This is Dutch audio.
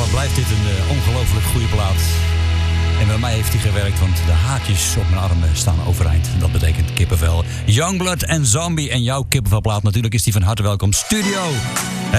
Wat blijft dit een ongelooflijk goede plaat. En bij mij heeft hij gewerkt, want de haartjes op mijn armen staan overeind. Dat betekent kippenvel. Youngblood en Zombie. En jouw kippenvelplaat natuurlijk is die van harte welkom. Studio.